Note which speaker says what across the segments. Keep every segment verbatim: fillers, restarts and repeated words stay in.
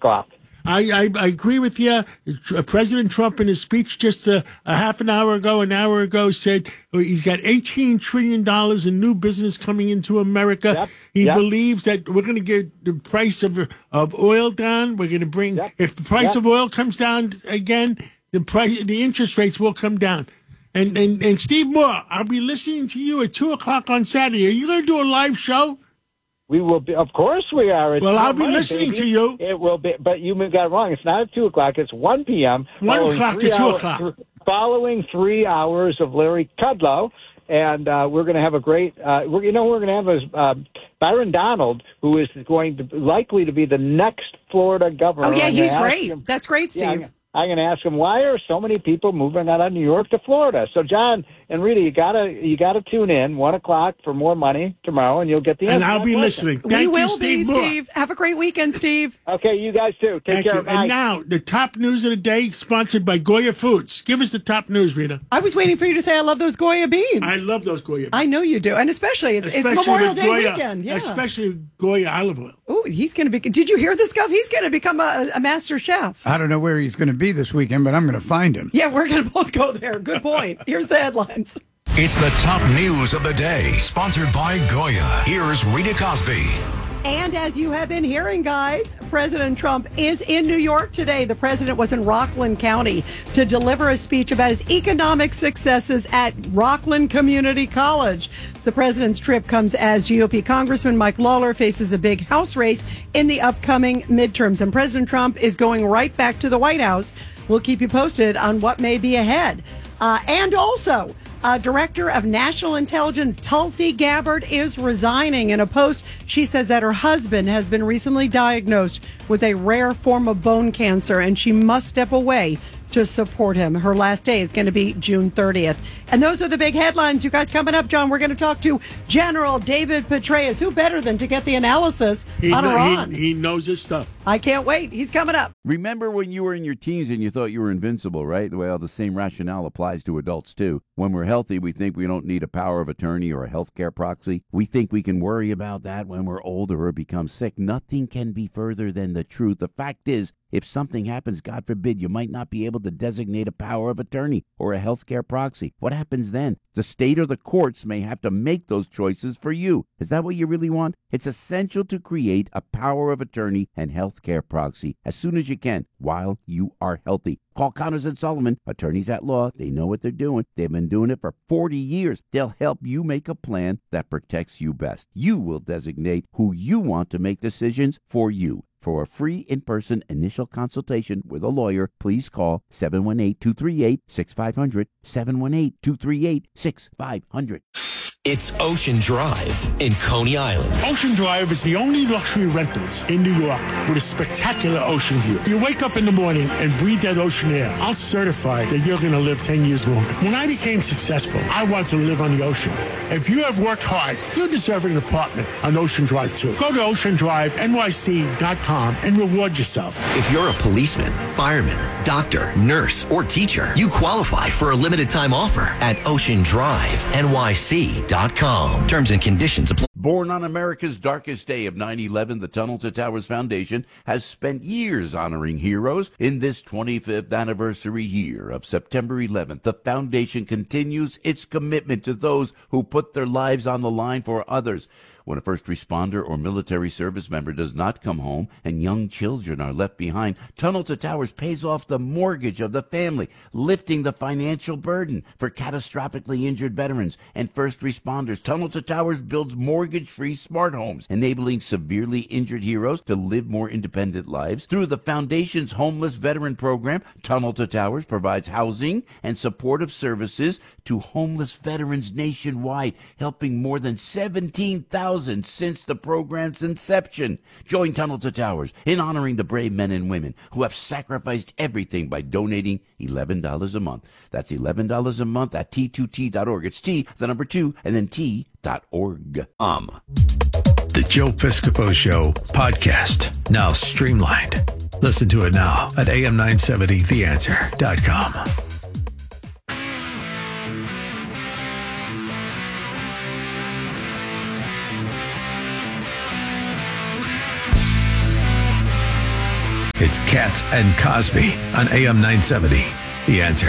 Speaker 1: o'clock.
Speaker 2: I, I, I agree with you. President Trump, in his speech just a, a half an hour ago, an hour ago, said he's got eighteen trillion dollars in new business coming into America.
Speaker 1: Yep.
Speaker 2: He
Speaker 1: Yep.
Speaker 2: believes that we're going to get the price of of oil down. We're going to bring,
Speaker 1: Yep.
Speaker 2: if the price
Speaker 1: Yep.
Speaker 2: of oil comes down again, the price, the interest rates will come down. And, and, and Steve Moore, I'll be listening to you at two o'clock on Saturday. Are you going to do a live show?
Speaker 1: We will be, of course we are. It's
Speaker 2: Well, I'll
Speaker 1: not
Speaker 2: be
Speaker 1: money,
Speaker 2: listening
Speaker 1: baby.
Speaker 2: to you.
Speaker 1: It will be, but you got it wrong. It's not at two o'clock. It's one p.m.
Speaker 2: One
Speaker 1: following
Speaker 2: o'clock to
Speaker 1: three
Speaker 2: two
Speaker 1: hour-
Speaker 2: o'clock.
Speaker 1: th- Following three hours of Larry Kudlow, and uh, we're going to have a great. Uh, we're, you know, who we're going to have is uh, Byron Donald, who is going to likely to be the next Florida governor.
Speaker 3: Oh, yeah,
Speaker 1: I'm
Speaker 3: he's
Speaker 1: gonna ask
Speaker 3: great.
Speaker 1: him-
Speaker 3: That's great, Steve.
Speaker 1: Yeah, I'm, I'm going to ask him, why are so many people moving out of New York to Florida? So, John and Rita, you gotta you gotta tune in one o'clock for more money tomorrow, and you'll get the.
Speaker 2: And
Speaker 1: answer.
Speaker 2: I'll be
Speaker 1: God bless
Speaker 2: listening.
Speaker 1: you.
Speaker 2: Thank
Speaker 3: we
Speaker 2: you,
Speaker 3: will
Speaker 2: Steve
Speaker 3: be,
Speaker 2: Moore.
Speaker 3: Steve. Have a great weekend, Steve.
Speaker 1: Okay, you guys too. Take
Speaker 2: Thank
Speaker 1: care.
Speaker 2: you.
Speaker 1: Bye.
Speaker 2: And now, the top news of the day, sponsored by Goya Foods. Give us the top news, Rita.
Speaker 3: I was waiting for you to say I love those Goya beans.
Speaker 2: I love those Goya beans.
Speaker 3: I know you do, and especially it's,
Speaker 2: Especially
Speaker 3: it's Memorial
Speaker 2: with
Speaker 3: Day
Speaker 2: Goya,
Speaker 3: weekend. Yeah.
Speaker 2: Especially Goya olive oil.
Speaker 3: Oh, he's going to be. Did you hear this, Gov? He's going to become a, a master chef.
Speaker 4: I don't know where he's going to be this weekend, but I'm going to find him.
Speaker 3: Yeah, we're going to both go there. Good point. Here's the headlines.
Speaker 5: It's the top news of the day, sponsored by Goya. Here's Rita Cosby.
Speaker 3: And as you have been hearing, guys, President Trump is in New York today. The president was in Rockland County to deliver a speech about his economic successes at Rockland Community College. The president's trip comes as G O P Congressman Mike Lawler faces a big House race in the upcoming midterms. And President Trump is going right back to the White House. We'll keep you posted on what may be ahead. Uh, and also, Uh, Director of National Intelligence Tulsi Gabbard is resigning. In a post, she says that her husband has been recently diagnosed with a rare form of bone cancer and she must step away to support him. Her last day is going to be June thirtieth. And those are the big headlines. You guys, coming up, John, we're going to talk to General David Petraeus. Who better than to get the analysis
Speaker 2: He,
Speaker 3: on
Speaker 2: kn-
Speaker 3: Iran?
Speaker 2: he, he knows his stuff.
Speaker 3: I can't wait. He's coming up.
Speaker 6: Remember when you were in your teens and you thought you were invincible, right? Well, the same rationale applies to adults, too. When we're healthy, we think we don't need a power of attorney or a healthcare proxy. We think we can worry about that when we're older or become sick. Nothing can be further than the truth. The fact is, if something happens, God forbid, you might not be able to designate a power of attorney or a healthcare proxy. What happens then? The state or the courts may have to make those choices for you. Is that what you really want? It's essential to create a power of attorney and healthcare proxy as soon as you can while you are healthy. Call Connors and Sullivan, attorneys at law. They know what they're doing. They've been doing it for forty years. They'll help you make a plan that protects you best. You will designate who you want to make decisions for you. For a free in-person initial consultation with a lawyer, please call seven one eight, two three eight, six five zero zero, seven one eight, two three eight, six five zero zero.
Speaker 5: It's Ocean Drive in Coney Island.
Speaker 2: Ocean Drive is the only luxury rentals in New York with a spectacular ocean view. You wake up in the morning and breathe that ocean air. I'll certify that you're going to live ten years longer. When I became successful, I wanted to live on the ocean. If you have worked hard, you deserve an apartment on Ocean Drive too. Go to ocean drive N Y C dot com and reward yourself.
Speaker 5: If you're a policeman, fireman, doctor, nurse, or teacher, you qualify for a limited time offer at ocean drive N Y C dot com. Terms and conditions apply.
Speaker 6: Born on America's darkest day of nine eleven, the Tunnel to Towers Foundation has spent years honoring heroes. In this twenty-fifth anniversary year of September eleventh, the foundation continues its commitment to those who put their lives on the line for others. When a first responder or military service member does not come home and young children are left behind, Tunnel to Towers pays off the mortgage of the family, lifting the financial burden for catastrophically injured veterans and first responders. Tunnel to Towers builds mortgage-free smart homes, enabling severely injured heroes to live more independent lives. Through the foundation's homeless veteran program, Tunnel to Towers provides housing and supportive services to homeless veterans nationwide, helping more than seventeen thousand since the program's inception. Join Tunnel to Towers in honoring the brave men and women who have sacrificed everything by donating eleven dollars a month. That's eleven dollars a month at T two T dot org. It's T, the number two, and then T dot org.
Speaker 7: Um, the Joe Piscopo Show podcast, now streamlined. Listen to it now at A M nine seventy the answer dot com. It's Katz and Cosby on A M nine seventy. The Answer.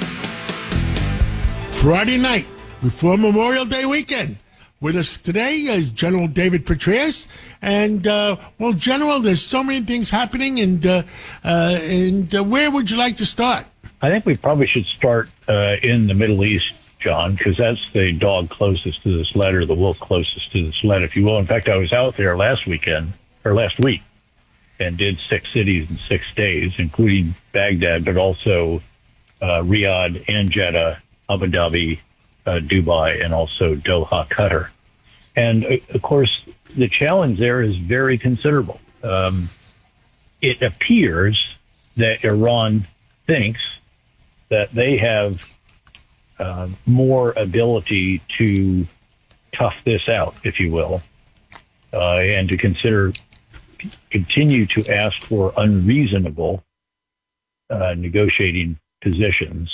Speaker 2: Friday night before Memorial Day weekend. With us today is General David Petraeus. And, uh, well, General, there's so many things happening. And, uh, uh, and uh, where would you like to start?
Speaker 8: I think we probably should start uh, in the Middle East, John, because that's the dog closest to this letter, the wolf closest to this letter, if you will. In fact, I was out there last weekend, or last week, and did six cities in six days, including Baghdad, but also uh, Riyadh and Jeddah, Abu Dhabi, uh, Dubai, and also Doha, Qatar. And, uh, of course, the challenge there is very considerable. Um, it appears that Iran thinks that they have uh, more ability to tough this out, if you will, uh, and to consider continue to ask for unreasonable uh, negotiating positions,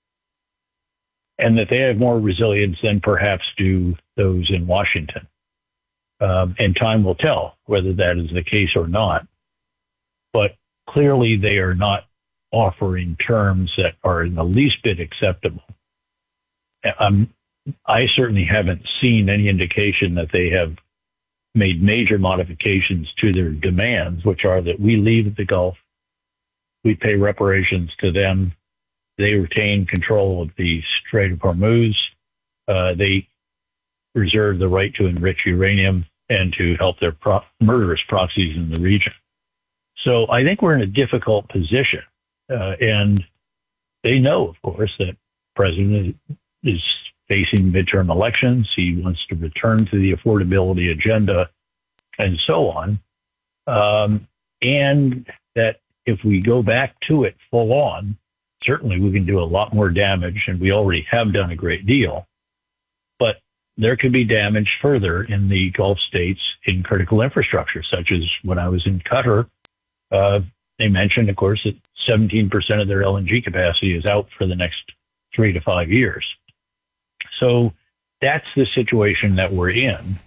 Speaker 8: and that they have more resilience than perhaps do those in Washington. Um, and time will tell whether that is the case or not. But clearly they are not offering terms that are in the least bit acceptable. Um, I certainly haven't seen any indication that they have made major modifications to their demands, which are that we leave the Gulf, we pay reparations to them, they retain control of the Strait of Hormuz, uh, they reserve the right to enrich uranium and to help their pro- murderous proxies in the region. So I think we're in a difficult position. Uh, and they know, of course, that the president is facing midterm elections. He wants to return to the affordability agenda and so on. Um, and that if we go back to it full on, certainly we can do a lot more damage, and we already have done a great deal. But there could be damage further in the Gulf states in critical infrastructure, such as when I was in Qatar, uh, they mentioned, of course, that seventeen percent of their L N G capacity is out for the next three to five years. So that's the situation that we're in.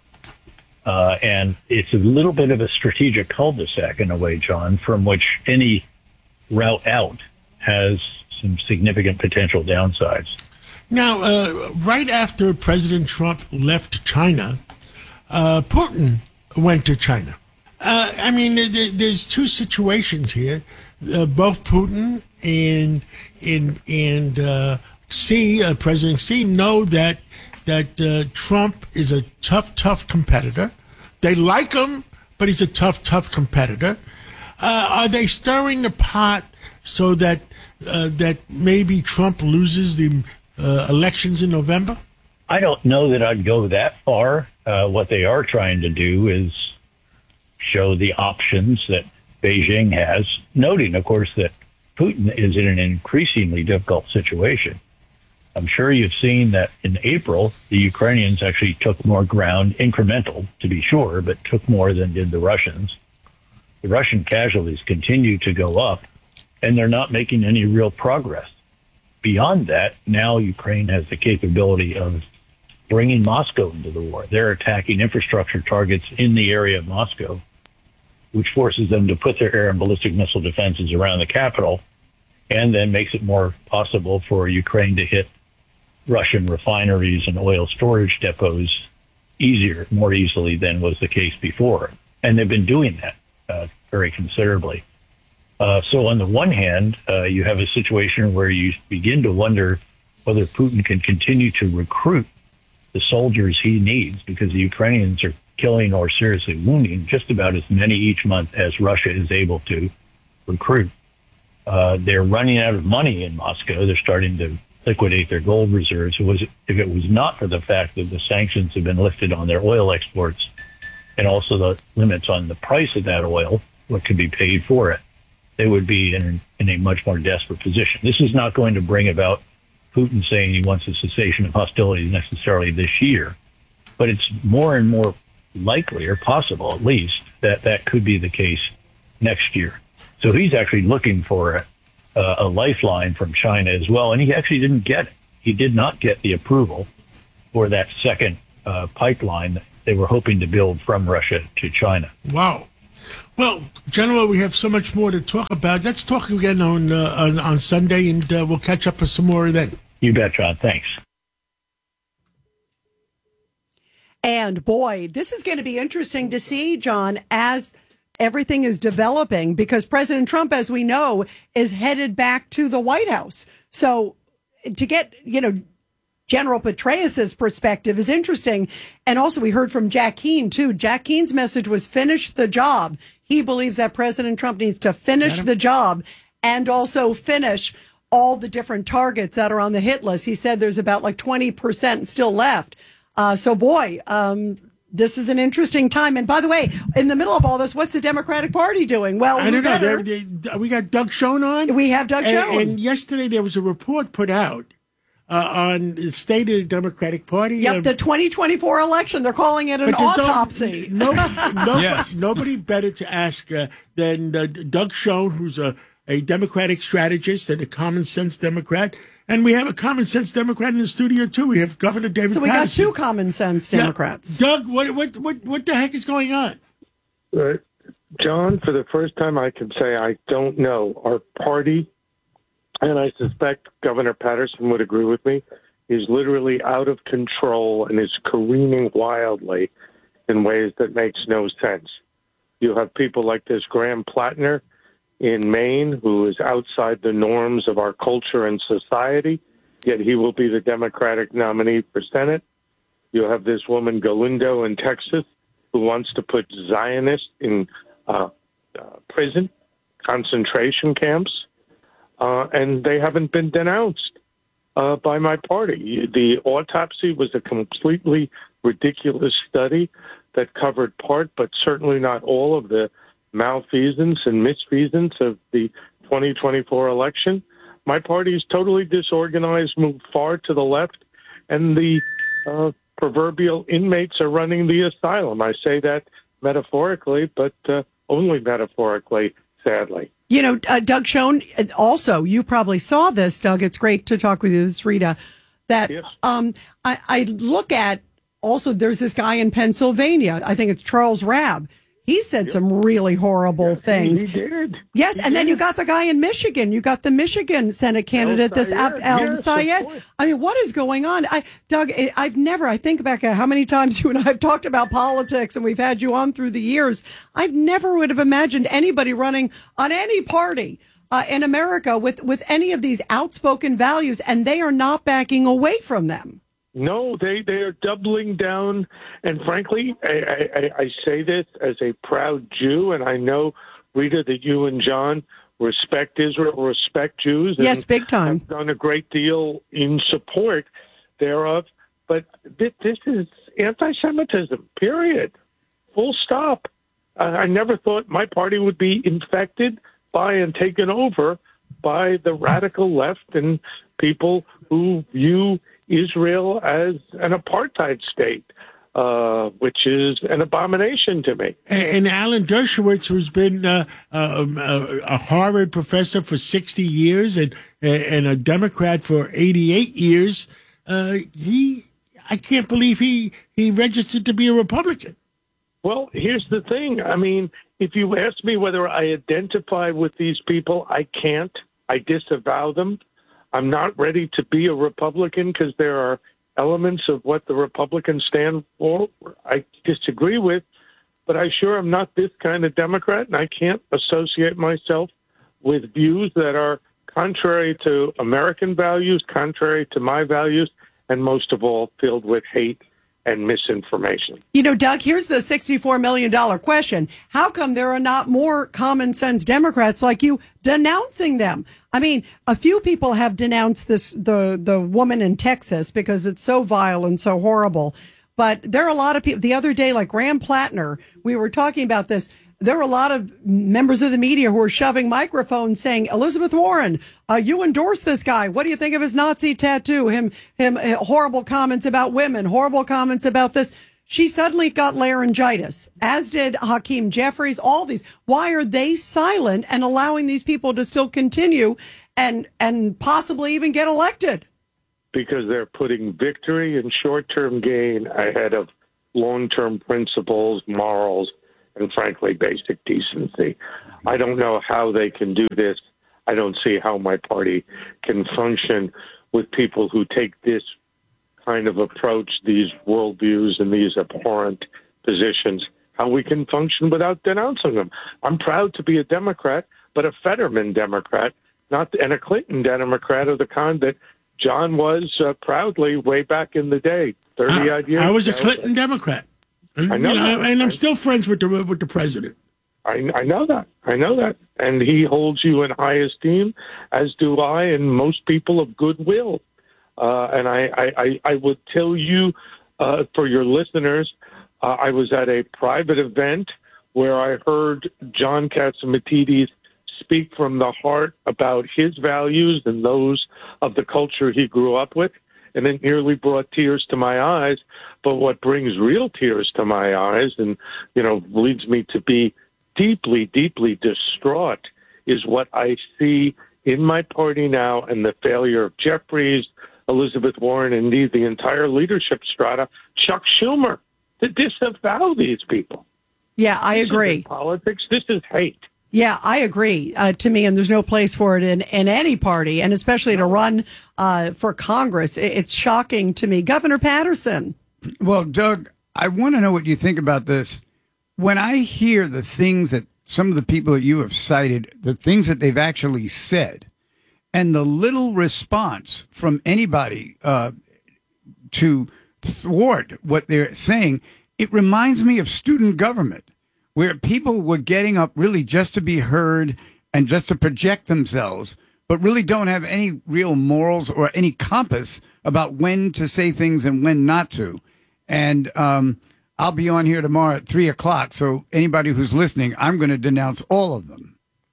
Speaker 8: Uh, and it's a little bit of a strategic cul-de-sac in a way, John, from which any route out has some significant potential downsides.
Speaker 2: Now, uh, right after President Trump left China, uh, Putin went to China. Uh, I mean, there's two situations here. Uh, both Putin and and and uh, Xi, uh, President Xi, know that that uh, Trump is a tough, tough competitor. They like him, but he's a tough, tough competitor. Uh, are they stirring the pot so that uh, that maybe Trump loses the uh, elections in November?
Speaker 8: I don't know that I'd go that far. Uh, what they are trying to do is show the options that Beijing has, noting, of course, that Putin is in an increasingly difficult situation. I'm sure you've seen that in April, the Ukrainians actually took more ground, incremental to be sure, but took more than did the Russians. The Russian casualties continue to go up, and they're not making any real progress. Beyond that, now Ukraine has the capability of bringing Moscow into the war. They're attacking infrastructure targets in the area of Moscow, which forces them to put their air and ballistic missile defenses around the capital, and then makes it more possible for Ukraine to hit Russian refineries and oil storage depots easier, more easily than was the case before. And they've been doing that uh, very considerably. Uh, so on the one hand, uh, you have a situation where you begin to wonder whether Putin can continue to recruit the soldiers he needs, because the Ukrainians are killing or seriously wounding just about as many each month as Russia is able to recruit. Uh, they're running out of money in Moscow. They're starting to liquidate their gold reserves. It was, if it was not for the fact that the sanctions have been lifted on their oil exports and also the limits on the price of that oil, what can be paid for it, they would be in, in a much more desperate position. This is not going to bring about Putin saying he wants a cessation of hostilities necessarily this year, but it's more and more likely, or possible at least, that that could be the case next year. So he's actually looking for a, uh, a lifeline from China as well, and he actually didn't get it. He did not get the approval for that second uh, pipeline that they were hoping to build from Russia to China.
Speaker 2: Wow. Well, General, we have so much more to talk about. Let's talk again on uh, on, on Sunday, and uh, we'll catch up with some more then.
Speaker 8: You bet, John. Thanks.
Speaker 3: And boy, this is going to be interesting to see, John, as everything is developing, because President Trump, as we know, is headed back to the White House. So to get, you know, General Petraeus's perspective is interesting. And also we heard from Jack Keane, too. Jack Keane's message was finish the job. He believes that President Trump needs to finish the job and also finish all the different targets that are on the hit list. He said there's about like twenty percent still left. Uh, so, boy, um, this is an interesting time. And by the way, in the middle of all this, what's the Democratic Party doing? Well,
Speaker 2: I don't know. They're, they, we got Doug Schoen on.
Speaker 3: We have Doug
Speaker 2: and,
Speaker 3: Schoen.
Speaker 2: And yesterday there was a report put out uh, on the state of the Democratic Party.
Speaker 3: Yep,
Speaker 2: um,
Speaker 3: the twenty twenty-four election. They're calling it an autopsy.
Speaker 2: No, no, no,
Speaker 4: Yes.
Speaker 2: Nobody better to ask uh, than uh, Doug Schoen, who's a, a Democratic strategist and a common sense Democrat. And we have a common sense Democrat in the studio, too. We have Governor David
Speaker 3: So we got
Speaker 2: Paterson.
Speaker 3: two common sense Democrats.
Speaker 2: Yeah. Doug, what, what, what, what the heck is going on?
Speaker 9: Uh, John, for the first time, I can say I don't know. Our party, and I suspect Governor Paterson would agree with me, is literally out of control and is careening wildly in ways that makes no sense. You have people like this Graham Plattner in Maine, who is outside the norms of our culture and society, yet he will be the Democratic nominee for Senate. You have this woman, Galindo, in Texas, who wants to put Zionists in uh, uh, prison, concentration camps, uh, and they haven't been denounced uh, by my party. The autopsy was a completely ridiculous study that covered part, but certainly not all, of the malfeasance and misfeasance of the twenty twenty-four election. My party is totally disorganized, moved far to the left, and the uh, proverbial inmates are running the asylum. I say that metaphorically, but uh, only metaphorically, sadly.
Speaker 3: You know, uh, Doug Schoen, also, you probably saw this, Doug. It's great to talk with you. This is Rita. That
Speaker 9: Yes.
Speaker 3: um, I, I look at, also, there's this guy in Pennsylvania. I think it's Charles Rabb. He said some really horrible things.
Speaker 9: He did.
Speaker 3: Yes,
Speaker 9: He
Speaker 3: and then
Speaker 9: did.
Speaker 3: you got the guy in Michigan. You got the Michigan Senate candidate, this Al
Speaker 9: Sayed.
Speaker 3: Al
Speaker 9: Yes, of
Speaker 3: Sayed.
Speaker 9: course.
Speaker 3: I mean, what is going on? I, Doug, I- I've never, I think back at how many times you and I have talked about politics, and we've had you on through the years. I've never would have imagined anybody running on any party uh, in America with, with any of these outspoken values, and they are not backing away from them.
Speaker 9: No, they, they are doubling down. And frankly, I, I, I say this as a proud Jew, and I know, Rita, that you and John respect Israel, respect Jews. And
Speaker 3: Yes, big time.
Speaker 9: have done a great deal in support thereof. But this, this is anti-Semitism, period. Full stop. Uh, I never thought my party would be infected by and taken over by the radical left and people who view Israel as an apartheid state, uh, which is an abomination to me.
Speaker 2: And, and Alan Dershowitz, who's been uh, um, uh, a Harvard professor for sixty years and and a Democrat for eighty-eight years, uh, he I can't believe he, he registered to be a Republican.
Speaker 9: Well, here's the thing. I mean, if you ask me whether I identify with these people, I can't. I disavow them. I'm not ready to be a Republican because there are elements of what the Republicans stand for I disagree with, but I sure am not this kind of Democrat, and I can't associate myself with views that are contrary to American values, contrary to my values, and most of all, filled with hate and misinformation.
Speaker 3: You know, Doug, here's the sixty-four million dollars question. How come there are not more common sense Democrats like you denouncing them? I mean, a few people have denounced this, the, the woman in Texas, because it's so vile and so horrible. But there are a lot of people, the other day, like Graham Plattner, we were talking about this. There were a lot of members of the media who were shoving microphones saying, Elizabeth Warren, uh, you endorse this guy. What do you think of his Nazi tattoo? Him, him, uh, horrible comments about women, horrible comments about this. She suddenly got laryngitis, as did Hakeem Jeffries, all these. Why are they silent and allowing these people to still continue and, and possibly even get elected?
Speaker 9: Because they're putting victory and short-term gain ahead of long-term principles, morals, and frankly, basic decency. I don't know how they can do this. I don't see how my party can function with people who take this kind of approach, these worldviews and these abhorrent positions, how we can function without denouncing them. I'm proud to be a Democrat, but a Fetterman Democrat, not and a Clinton Democrat of the kind that John was uh, proudly way back in the day, thirty odd years ago.
Speaker 2: I was a Clinton Democrat.
Speaker 9: I know,
Speaker 2: you know
Speaker 9: that.
Speaker 2: and I'm still friends with the with the president.
Speaker 9: I, I know that. I know that. And he holds you in high esteem, as do I and most people of goodwill. Uh, and I, I, I would tell you, uh, for your listeners, uh, I was at a private event where I heard John Catsimatidis speak from the heart about his values and those of the culture he grew up with. And it nearly brought tears to my eyes. But what brings real tears to my eyes and, you know, leads me to be deeply, deeply distraught is what I see in my party now and the failure of Jeffries, Elizabeth Warren, indeed the entire leadership strata, Chuck Schumer, to disavow these people.
Speaker 3: Yeah, I
Speaker 9: this
Speaker 3: agree.
Speaker 9: Isn't politics, this is hate.
Speaker 3: Yeah, I agree. Uh, to me, and there's no place for it in, in any party, and especially to run uh, for Congress. It, it's shocking to me. Governor Patterson.
Speaker 4: Well, Doug, I want to know what you think about this. When I hear the things that some of the people that you have cited, the things that they've actually said, and the little response from anybody uh, to thwart what they're saying, it reminds me of student government, where people were getting up really just to be heard and just to project themselves, but really don't have any real morals or any compass about when to say things and when not to. And um, I'll be on here tomorrow at three o'clock, so anybody who's listening, I'm going to denounce all of them.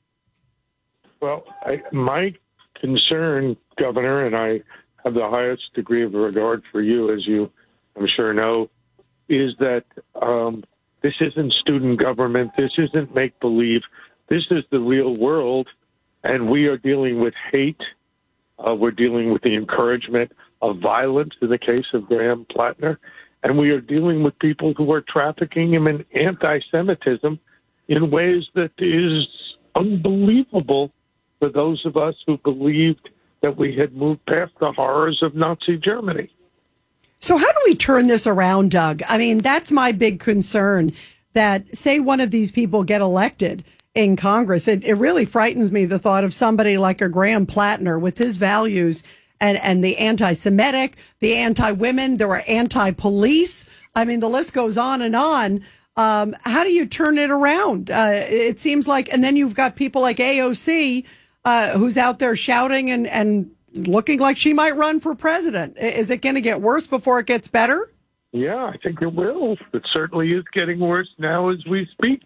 Speaker 9: Well, I, my concern, Governor, and I have the highest degree of regard for you, as you, I'm sure, know, is that um, this isn't student government. This isn't make-believe. This is the real world, and we are dealing with hate. Uh, we're dealing with the encouragement of violence in the case of Graham Plattner, and we are dealing with people who are trafficking him in anti-Semitism in ways that is unbelievable for those of us who believed that we had moved past the horrors of Nazi Germany.
Speaker 3: So how do we turn this around, Doug? I mean, that's my big concern, that say one of these people get elected in Congress. It, it really frightens me, the thought of somebody like a Graham Plattner with his values and, and the anti-Semitic, the anti-women, there were anti-police. I mean, the list goes on and on. Um, how do you turn it around? Uh, it seems like, and then you've got people like A O C uh, who's out there shouting and, and looking like she might run for president. Is it going to get worse before it gets better?
Speaker 9: Yeah, I think it will. It certainly is getting worse now as we speak.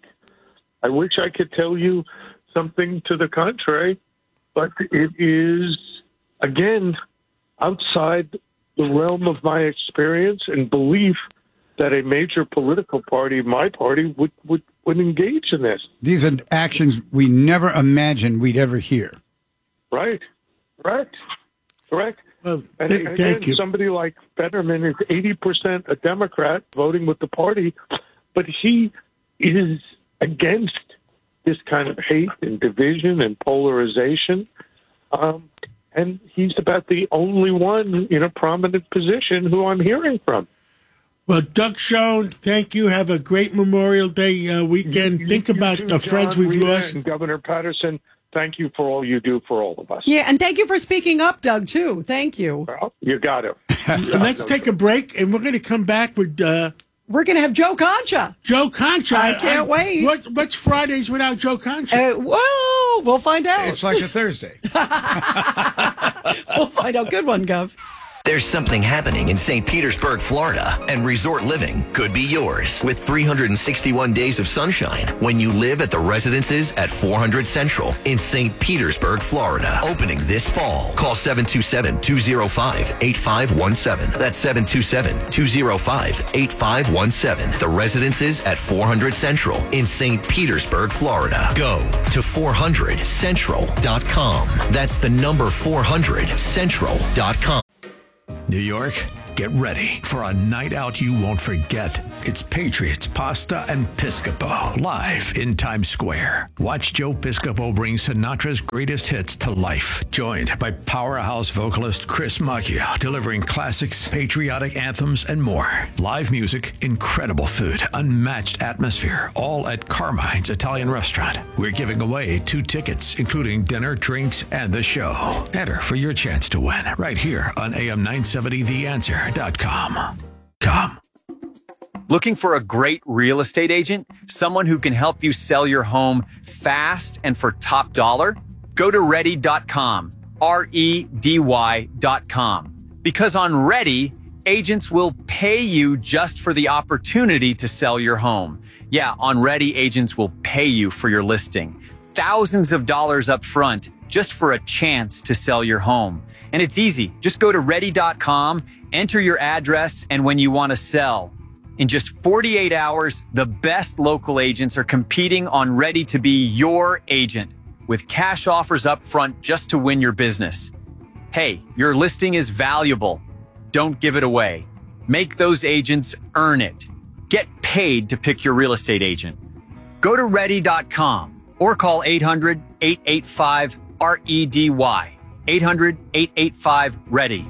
Speaker 9: I wish I could tell you something to the contrary, but it is, again, outside the realm of my experience and belief that a major political party, my party, would, would, would engage in this.
Speaker 4: These are actions we never imagined we'd ever hear.
Speaker 9: Right. Correct. Correct.
Speaker 2: Well,
Speaker 9: and
Speaker 2: th-
Speaker 9: again,
Speaker 2: thank you.
Speaker 9: Somebody like Fetterman is eighty percent a Democrat voting with the party, but he is against this kind of hate and division and polarization. Um, and he's about the only one in a prominent position who I'm hearing from.
Speaker 2: Well, Doug Schoen, thank you. Have a great Memorial Day uh, weekend.
Speaker 9: You,
Speaker 2: Think
Speaker 9: you
Speaker 2: about
Speaker 9: too,
Speaker 2: the friends
Speaker 9: John,
Speaker 2: we've
Speaker 9: Rita,
Speaker 2: lost.
Speaker 9: And Governor Patterson, thank you for all you do for all of us.
Speaker 3: Yeah, and thank you for speaking up, Doug, too. Thank you.
Speaker 9: Well, you got it.
Speaker 2: Let's take a break, and we're going to come back with uh,
Speaker 3: We're going to have Joe Concha.
Speaker 2: Joe Concha.
Speaker 3: I can't wait.
Speaker 2: What, what's Fridays without Joe Concha?
Speaker 3: Uh, well, we'll find out.
Speaker 4: It's like a Thursday.
Speaker 3: We'll find out. Good one, Gov.
Speaker 5: There's something happening in Saint Petersburg, Florida, and resort living could be yours with three hundred sixty-one days of sunshine when you live at the residences at four hundred Central in Saint Petersburg, Florida. Opening this fall. Call seven two seven, two oh five, eight five one seven. That's seven two seven, two oh five, eight five one seven. The residences at four hundred Central in Saint Petersburg, Florida. Go to four hundred central dot com. That's the number four hundred central dot com.
Speaker 7: New York, get ready for a night out you won't forget. It's Patriots, Pasta, and Piscopo live in Times Square. Watch Joe Piscopo bring Sinatra's greatest hits to life. Joined by powerhouse vocalist Chris Macchio, delivering classics, patriotic anthems, and more. Live music, incredible food, unmatched atmosphere, all at Carmine's Italian Restaurant. We're giving away two tickets, including dinner, drinks, and the show. Enter for your chance to win right here on A M nine seventy the answer dot com. Come.
Speaker 10: Looking for a great real estate agent? Someone who can help you sell your home fast and for top dollar? Go to ready dot com, R E D Y dot com. Because on Ready, agents will pay you just for the opportunity to sell your home. Yeah, on Ready, agents will pay you for your listing. Thousands of dollars up front just for a chance to sell your home. And it's easy. Just go to ready dot com, enter your address, and when you want to sell. In just forty-eight hours, the best local agents are competing on Ready to be your agent with cash offers up front just to win your business. Hey, your listing is valuable. Don't give it away. Make those agents earn it. Get paid to pick your real estate agent. Go to ready dot com or call eight hundred, eight eight five, R E D Y. eight hundred, eight eight five, READY.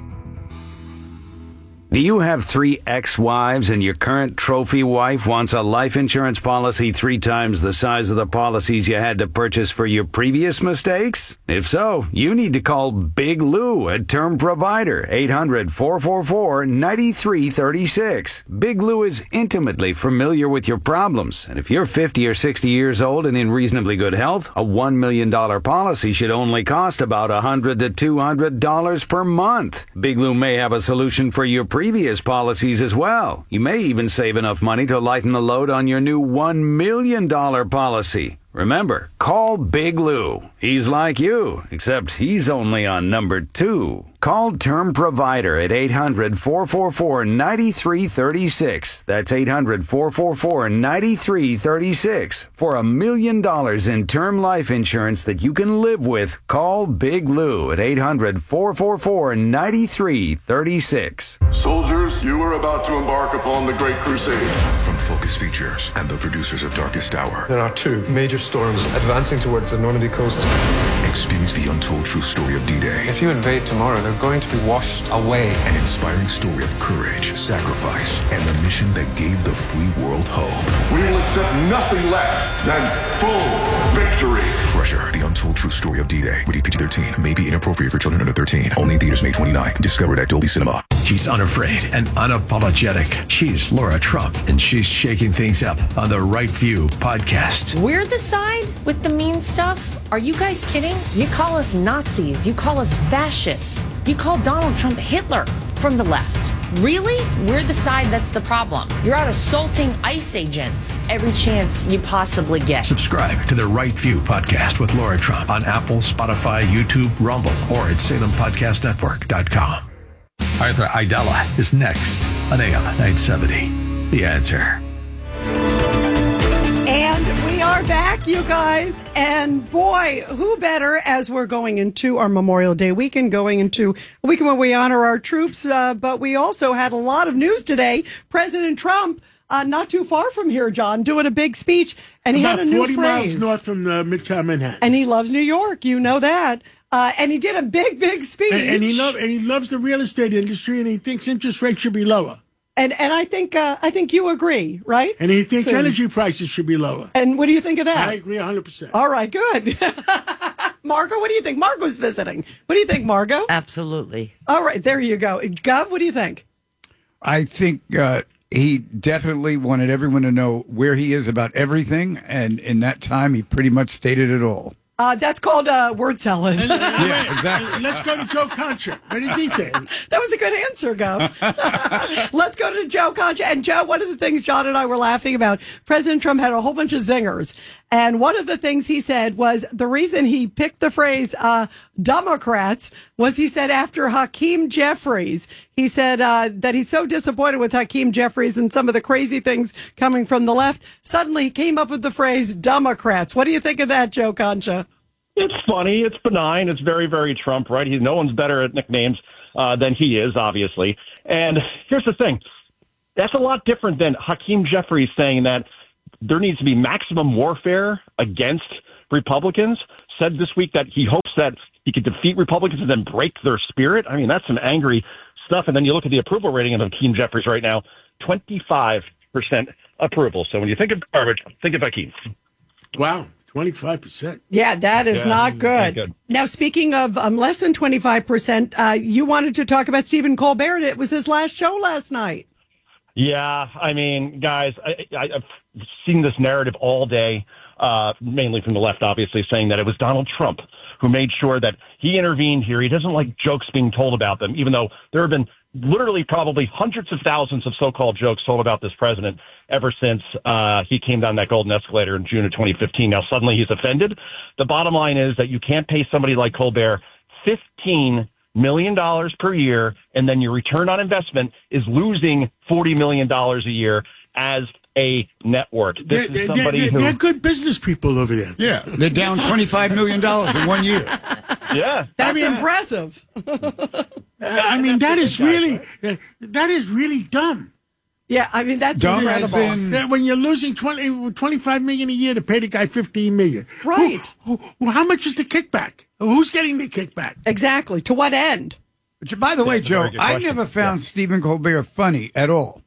Speaker 11: Do you have three ex-wives and your current trophy wife wants a life insurance policy three times the size of the policies you had to purchase for your previous mistakes? If so, you need to call Big Lou at Term Provider, eight hundred, four four four, nine three three six. Big Lou is intimately familiar with your problems, and if you're fifty or sixty years old and in reasonably good health, a one million dollars policy should only cost about one hundred to two hundred dollars per month. Big Lou may have a solution for your previous policies as well. You may even save enough money to lighten the load on your new one million dollars policy. Remember, call Big Lou. He's like you, except he's only on number two. Call Term Provider at eight hundred, four four four, nine three three six. That's eight hundred, four four four, nine three three six. For a million dollars in term life insurance that you can live with, call Big Lou at eight hundred, four four four, nine three three six.
Speaker 12: Soldiers, you are about to embark upon the Great Crusade.
Speaker 13: From Focus Features and the producers of Darkest Hour.
Speaker 14: There are two major storms advancing towards the Normandy coast.
Speaker 13: Experience the untold true story of D-Day.
Speaker 14: If you invade tomorrow, they're going to be washed away.
Speaker 13: An inspiring story of courage, sacrifice, and the mission that gave the free world hope.
Speaker 12: We will accept nothing less than full victory.
Speaker 13: Crusher, the untold true story of D-Day. Rated P G thirteen. May be inappropriate for children under thirteen. Only in theaters May twenty-ninth. Discovered at Dolby Cinema.
Speaker 7: She's unafraid and unapologetic. She's Laura Trump, and she's shaking things up on the Right View podcast.
Speaker 15: We're the side with the mean stuff? Are you guys kidding? You call us Nazis. You call us fascists. You call Donald Trump Hitler from the left. Really? We're the side that's the problem. You're out assaulting ICE agents every chance you possibly get.
Speaker 7: Subscribe to the Right View podcast with Laura Trump on Apple, Spotify, YouTube, Rumble, or at Salem Podcast Network dot com. Arthur Aidala is next on A M nine seventy. The Answer.
Speaker 3: And we are back, you guys. And boy, who better as we're going into our Memorial Day weekend, going into a weekend where we honor our troops. Uh, but we also had a lot of news today. President Trump, uh, not too far from here, John, doing a big speech. And he
Speaker 2: About
Speaker 3: had a new
Speaker 2: forty
Speaker 3: phrase.
Speaker 2: miles north from the Midtown Manhattan.
Speaker 3: And he loves New York. You know that. Uh, and he did a big, big speech.
Speaker 2: And, and he love and he loves the real estate industry, and he thinks interest rates should be lower.
Speaker 3: And and I think uh, I think you agree, right?
Speaker 2: And he thinks
Speaker 3: So-
Speaker 2: energy prices should be lower.
Speaker 3: And what do you think of that?
Speaker 2: I agree one hundred percent.
Speaker 3: All right, good. Margo, what do you think? Margo's visiting. What do you think, Margo?
Speaker 16: Absolutely.
Speaker 3: All right, there you go. Gov, what do you think?
Speaker 4: I think uh, he definitely wanted everyone to know where he is about everything, and in that time, he pretty much stated it all.
Speaker 3: Uh, that's called uh, word salad.
Speaker 2: Yeah, exactly. Let's go to Joe Concha. What does he think?
Speaker 3: That was a good answer, Gov. Let's go to Joe Concha. And Joe, one of the things John and I were laughing about, President Trump had a whole bunch of zingers. And one of the things he said was the reason he picked the phrase uh, Democrats was he said after Hakeem Jeffries, he said uh, that he's so disappointed with Hakeem Jeffries and some of the crazy things coming from the left. Suddenly he came up with the phrase Democrats. What do you think of that, Joe Concha?
Speaker 17: It's funny. It's benign. It's very, very Trump, right? He, no one's better at nicknames.
Speaker 16: uh, than he is, obviously. And here's the thing. That's a lot different than Hakeem Jeffries saying that there needs to be maximum warfare against Republicans. Said this week that he hopes that he could defeat Republicans and then break their spirit. I mean, that's some angry stuff. And then you look at the approval rating of Hakeem Jeffries right now, twenty-five percent approval. So when you think of garbage, think of Hakeem.
Speaker 2: Wow. twenty-five percent.
Speaker 3: Yeah, that is
Speaker 16: Yeah,
Speaker 3: not good.
Speaker 16: good.
Speaker 3: Now, speaking of um, less than twenty-five percent, uh, you wanted to talk about Stephen Colbert. It was his last show last night.
Speaker 16: Yeah, I mean, guys, I, I, I've seen this narrative all day, uh, mainly from the left, obviously, saying that it was Donald Trump who made sure that he intervened here. He doesn't like jokes being told about them, even though there have been literally probably hundreds of thousands of so-called jokes told about this president ever since uh, he came down that golden escalator in June of twenty fifteen. Now, suddenly he's offended. The bottom line is that you can't pay somebody like Colbert fifteen million dollars per year, and then your return on investment is losing forty million dollars a year as a network. This
Speaker 2: They're,
Speaker 16: is somebody
Speaker 2: they're,
Speaker 16: who...
Speaker 2: they're good business people over there.
Speaker 4: Yeah, they're down twenty-five million dollars in one year.
Speaker 16: Yeah.
Speaker 3: That's
Speaker 2: I mean,
Speaker 3: impressive.
Speaker 2: I mean, that is really, that is really dumb.
Speaker 3: Yeah, I mean, that's
Speaker 4: Dumb
Speaker 3: incredible.
Speaker 4: as in-
Speaker 2: That when you're losing twenty, twenty-five million a year to pay the guy fifteen million.
Speaker 3: Right.
Speaker 2: Who, who, how much is the kickback? Who's getting the kickback?
Speaker 3: Exactly. To what end?
Speaker 4: Which, by the way,
Speaker 16: That's a very
Speaker 4: Joe,
Speaker 16: good
Speaker 4: I
Speaker 16: question.
Speaker 4: never found
Speaker 16: Yeah.
Speaker 4: Stephen Colbert funny at all.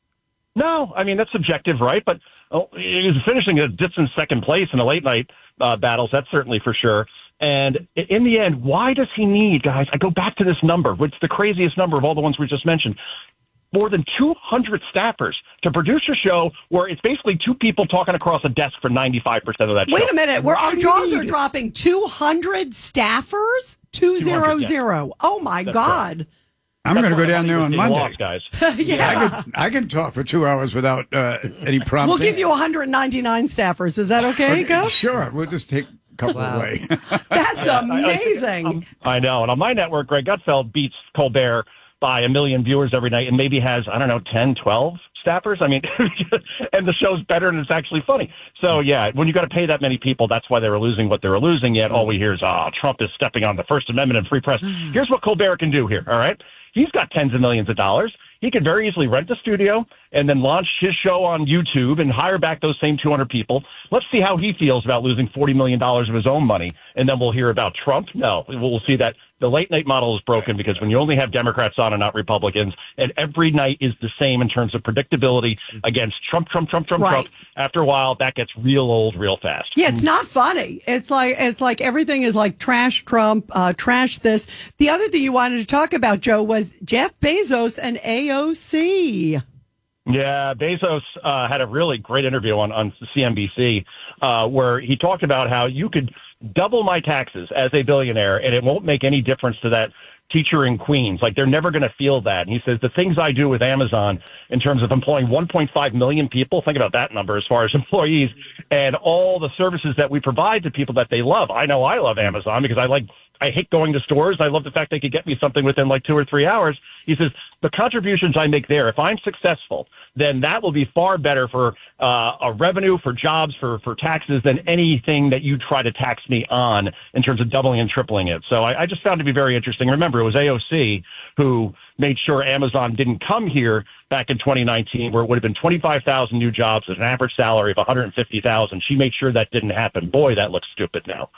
Speaker 16: No, I mean, that's subjective, right? But oh, he was finishing a distant second place in the late night uh, battles. That's certainly for sure. And i- in the end, why does he need, guys? I go back to this number, which is the craziest number of all the ones we just mentioned. More than two hundred staffers to produce a show where it's basically two people talking across a desk for ninety-five percent of that show.
Speaker 3: Wait a minute. Where our
Speaker 16: What do you
Speaker 3: jaws are
Speaker 16: need?
Speaker 3: dropping. two hundred staffers? two hundred.
Speaker 16: yeah.
Speaker 3: Oh, my
Speaker 16: That's
Speaker 3: God.
Speaker 4: I'm
Speaker 16: That's
Speaker 4: going to
Speaker 16: why
Speaker 4: go down there on
Speaker 16: money was being
Speaker 4: Monday.
Speaker 16: lost, guys.
Speaker 3: Yeah.
Speaker 4: I can, I can talk for two hours without uh, any prompting.
Speaker 3: We'll give you one hundred ninety-nine staffers. Is that okay, Gus?
Speaker 4: Sure, we'll just take a couple
Speaker 15: Wow.
Speaker 4: away.
Speaker 3: That's
Speaker 16: I- I-
Speaker 3: amazing.
Speaker 16: um, I know. And on my network, Greg Gutfeld beats Colbert by a million viewers every night and maybe has, I don't know, ten, twelve staffers. I mean, and the show's better and it's actually funny. So, yeah, when you got to pay that many people, that's why they were losing what they were losing. Yet all we hear is, oh, Trump is stepping on the First Amendment and free press. Here's what Colbert can do here, all right? He's got tens of millions of dollars. He could very easily rent a studio and then launch his show on YouTube and hire back those same two hundred people. Let's see how he feels about losing forty million dollars of his own money. And then we'll hear about Trump. No, we'll see that the late night model is broken because when you only have Democrats on and not Republicans, and every night is the same in terms of predictability against Trump, Trump, Trump, Trump,
Speaker 3: Right.
Speaker 16: Trump. After a while, that gets real old real fast.
Speaker 3: Yeah, it's not funny. It's like it's like everything is like trash Trump, uh, trash this. The other thing you wanted to talk about, Joe, was Jeff Bezos and A O C.
Speaker 16: Yeah, Bezos uh, had a really great interview on, on C N B C uh, where he talked about how you could double my taxes as a billionaire and it won't make any difference to that teacher in Queens. Like, they're never going to feel that. And he says the things I do with Amazon in terms of employing one point five million people, think about that number as far as employees, and all the services that we provide to people that they love. I know I love Amazon because I like I hate going to stores. I love the fact they could get me something within like two or three hours. He says, the contributions I make there, if I'm successful, then that will be far better for uh, a revenue, for jobs, for, for taxes than anything that you try to tax me on in terms of doubling and tripling it. So I, I just found it to be very interesting. Remember, it was A O C who made sure Amazon didn't come here back in twenty nineteen, where it would have been twenty-five thousand new jobs at an average salary of one hundred fifty thousand. She made sure that didn't happen. Boy, that looks stupid now.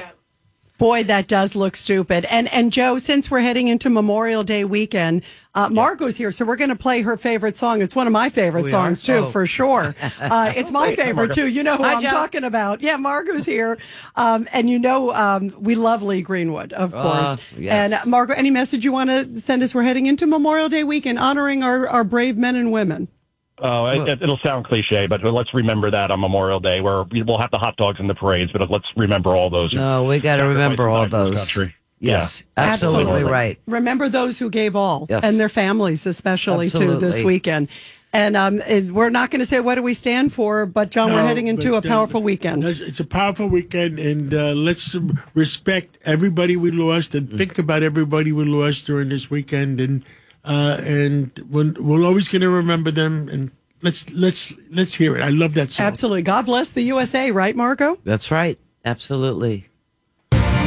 Speaker 3: Boy, that does look stupid. And and Joe, since we're heading into Memorial Day weekend, uh, Margot's here, so we're going to play her favorite song. It's one of my favorite
Speaker 15: We
Speaker 3: songs,
Speaker 15: are?
Speaker 3: too,
Speaker 15: Oh.
Speaker 3: for sure. Uh, it's my favorite,
Speaker 16: Margot.
Speaker 3: too. You know who
Speaker 15: Hi,
Speaker 3: I'm
Speaker 15: Joe.
Speaker 3: talking about. Yeah, Margot's here. Um, and you know um, we love Lee Greenwood, of
Speaker 15: Ah,
Speaker 3: course.
Speaker 15: yes.
Speaker 3: And uh, Margot, any message you want to send us? We're heading into Memorial Day weekend, honoring our, our brave men and women.
Speaker 16: Oh, it, it, it'll sound cliche, but let's remember that on Memorial Day, where we- we'll have the hot dogs and the parades, but let's remember all those.
Speaker 15: No, we got to remember all
Speaker 16: sacrifices in this
Speaker 15: those.
Speaker 16: country.
Speaker 15: Yes,
Speaker 16: Yeah.
Speaker 15: absolutely,
Speaker 3: Absolutely.
Speaker 15: right.
Speaker 3: Remember those who gave all,
Speaker 15: Yes.
Speaker 3: and their families, especially, too, this
Speaker 15: Absolutely.
Speaker 3: weekend. And um, it- we're not going to say what do we stand for, but John, we're
Speaker 2: No,
Speaker 3: heading into
Speaker 2: but,
Speaker 3: a
Speaker 2: uh,
Speaker 3: powerful weekend.
Speaker 2: It's it's a powerful weekend, and uh, let's respect everybody we lost and think about everybody we lost during this weekend, and uh, and we're, we're always going to remember them. And let's let's let's hear it. I love that song.
Speaker 3: Absolutely. God bless the U S A, right, Margot?
Speaker 15: That's right. Absolutely.